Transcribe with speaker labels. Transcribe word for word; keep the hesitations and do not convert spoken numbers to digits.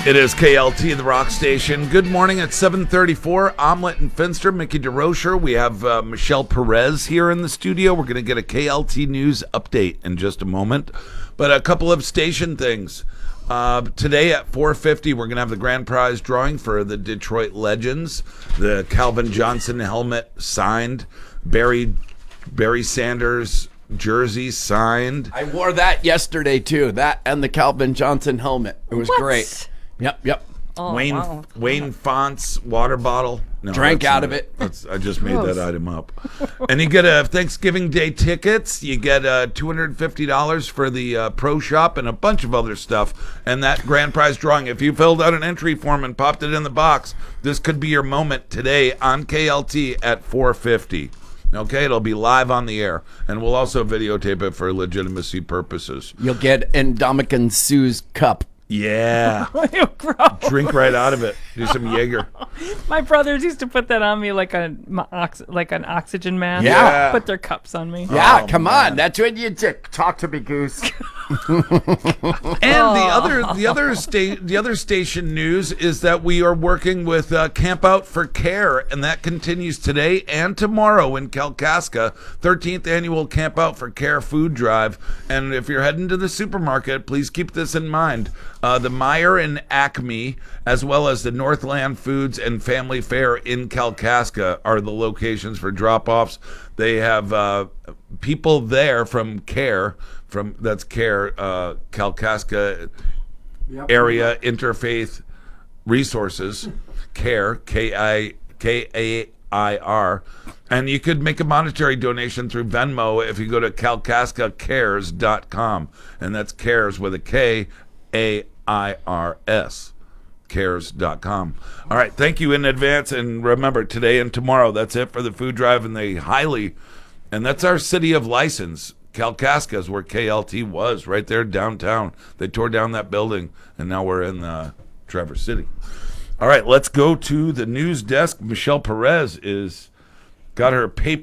Speaker 1: It is K L T, the rock station. Good morning at seven thirty-four. Omelet and Finster, Mickey DeRocher. We have uh, Michelle Perez here in the studio. We're going to get a K L T News update in just a moment. But a couple of station things. Uh, today at four fifty, we're going to have the grand prize drawing for the Detroit Legends. The Calvin Johnson helmet signed. Barry, Barry Sanders jersey signed.
Speaker 2: I wore that yesterday, too. That and the Calvin Johnson helmet. It was
Speaker 3: What?
Speaker 2: great. Yep, yep.
Speaker 3: Oh,
Speaker 1: Wayne
Speaker 3: wow.
Speaker 1: Wayne Fonts water bottle. No,
Speaker 2: Drank
Speaker 1: that's
Speaker 2: out
Speaker 1: not
Speaker 2: of it.
Speaker 1: That's, I just made
Speaker 3: Gross.
Speaker 1: that item up. And you get a Thanksgiving Day tickets. You get uh, two hundred fifty dollars for the uh, pro shop and a bunch of other stuff. And that grand prize drawing, if you filled out an entry form and popped it in the box, this could be your moment today on K L T at four fifty. Okay, it'll be live on the air. And we'll also videotape it for legitimacy purposes.
Speaker 2: You'll get Indomitian Sue's cup.
Speaker 1: Yeah.
Speaker 3: Ew, gross.
Speaker 1: Drink right out of it. Do some Jaeger.
Speaker 3: My brothers used to put that on me like a my ox, like an oxygen mask.
Speaker 2: Yeah.
Speaker 3: Put their cups on me.
Speaker 2: Yeah,
Speaker 1: Oh,
Speaker 2: come
Speaker 1: man.
Speaker 2: on. That's what you do. Talk to me, Goose.
Speaker 1: And the other, the other sta- the other station news is that we are working with uh, Camp Out for Care, and that continues today and tomorrow in Kalkaska. thirteenth annual Camp Out for Care food drive. And if you're heading to the supermarket, please keep this in mind. Uh, the Meyer and Acme, as well as the Northland Foods and Family Fare in Kalkaska, are the locations for drop-offs. They have uh, people there from Care, from that's Care, uh, Kalkaska Area Interfaith Resources, Care, K I K A I R, and you could make a monetary donation through Venmo if you go to kalkaska cares dot com, and that's Cares with a K A I R S. cares dot com. All right, thank you in advance, and remember, today and tomorrow, that's it for the food drive, and they highly, and that's our city of license. Kalkaska is where K L T was, right there downtown. They tore down that building, and now we're in uh, Traverse City. All right, let's go to the news desk. Michelle Perez is got her paper